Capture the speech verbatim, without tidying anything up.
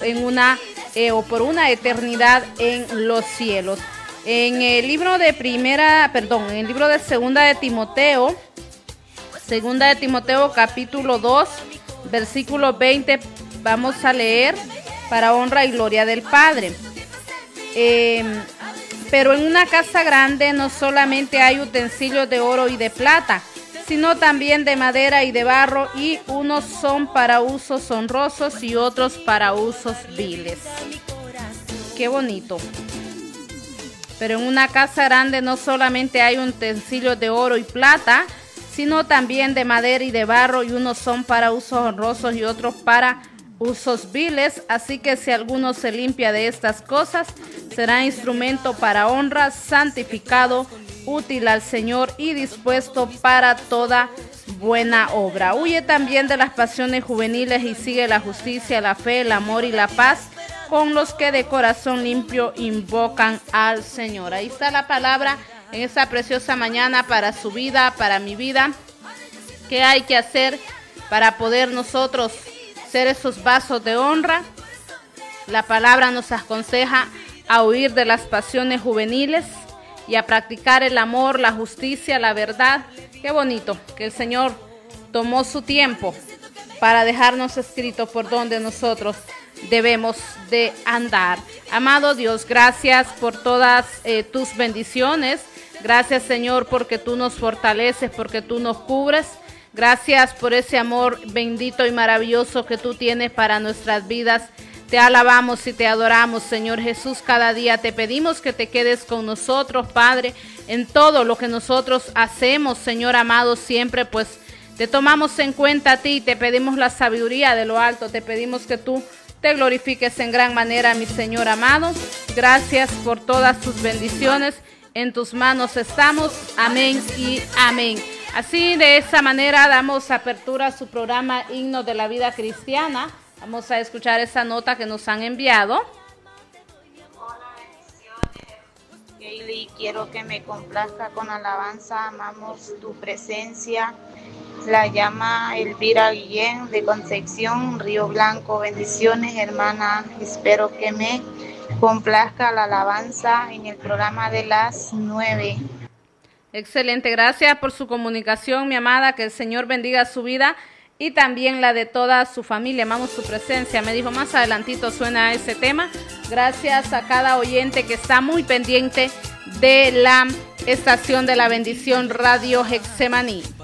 en una eh, o por una eternidad en los cielos. En el libro de primera, perdón, en el libro de segunda de Timoteo, segunda de Timoteo capítulo dos, versículo veinte, vamos a leer: para honra y gloria del Padre. Eh, pero en una casa grande no solamente hay utensilios de oro y de plata, sino también de madera y de barro, y unos son para usos honrosos y otros para usos viles. Qué bonito. Pero en una casa grande no solamente hay utensilios de oro y plata, sino también de madera y de barro, y unos son para usos honrosos y otros para usos viles. Así que si alguno se limpia de estas cosas, será instrumento para honra, santificado, útil al Señor y dispuesto para toda buena obra. Huye también de las pasiones juveniles y sigue la justicia, la fe, el amor y la paz con los que de corazón limpio invocan al Señor. Ahí está la palabra en esta preciosa mañana para su vida, para mi vida. ¿Qué hay que hacer para poder nosotros ser esos vasos de honra? La palabra nos aconseja a huir de las pasiones juveniles y a practicar el amor, la justicia, la verdad. Qué bonito que el Señor tomó su tiempo para dejarnos escrito por donde nosotros debemos de andar. Amado Dios, gracias por todas eh, tus bendiciones. Gracias, Señor, porque tú nos fortaleces, porque tú nos cubres. Gracias por ese amor bendito y maravilloso que tú tienes para nuestras vidas. Te alabamos y te adoramos, Señor Jesús. Cada día te pedimos que te quedes con nosotros, Padre, en todo lo que nosotros hacemos, Señor amado. Siempre pues te tomamos en cuenta a ti, te pedimos la sabiduría de lo alto. Te pedimos que tú te glorifiques en gran manera, mi Señor amado. Gracias por todas tus bendiciones. En tus manos estamos. Amén y amén. Así, de esa manera, damos apertura a su programa Himnos de la Vida Cristiana. Vamos a escuchar esa nota que nos han enviado. Hola, bendiciones. Kaylee, quiero que me complazca con alabanza. Amamos tu presencia. La llama Elvira Guillén de Concepción, Río Blanco. Bendiciones, hermana. Espero que me complazca la alabanza en el programa de las nueve. Excelente, gracias por su comunicación, mi amada. Que el Señor bendiga su vida y también la de toda su familia. Amamos su presencia. Me dijo más adelantito suena ese tema. Gracias a cada oyente que está muy pendiente de la estación de la bendición Radio Getsemaní.